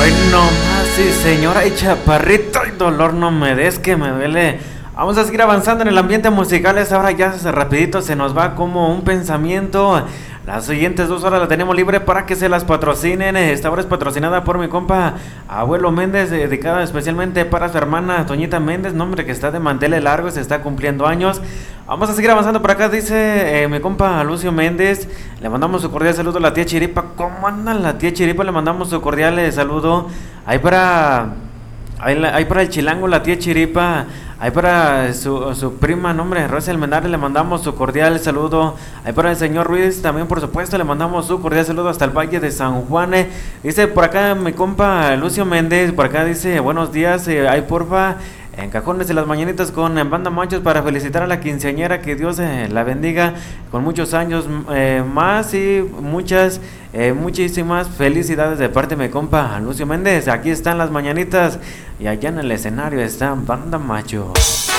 Hoy no más, sí señora y chaparrito, y dolor no me des que me duele. Vamos a seguir avanzando en el ambiente musical. Esta hora ya rapidito se nos va como un pensamiento. Las siguientes 2 horas la tenemos libre para que se las patrocinen. Esta hora es patrocinada por mi compa Abuelo Méndez, dedicada especialmente para su hermana Toñita Méndez, nombre que está de manteles largos, se está cumpliendo años. Vamos a seguir avanzando por acá, dice mi compa Lucio Méndez. Le mandamos su cordial saludo a la tía Chiripa. ¿Cómo anda la tía Chiripa? Le mandamos su cordial saludo. Ahí para el chilango, la tía Chiripa. Ahí para su prima, nombre, Rosa Almendares, le mandamos su cordial saludo. Ahí para el señor Ruiz, también por supuesto, le mandamos su cordial saludo hasta el Valle de San Juan. Dice por acá mi compa Lucio Méndez, por acá dice, buenos días, ahí porfa, en Cajones de las Mañanitas con Banda Machos para felicitar a la quinceañera, que Dios la bendiga con muchos años más y muchísimas felicidades de parte de mi compa Lucio Méndez. Aquí están las mañanitas y allá en el escenario está Banda Machos.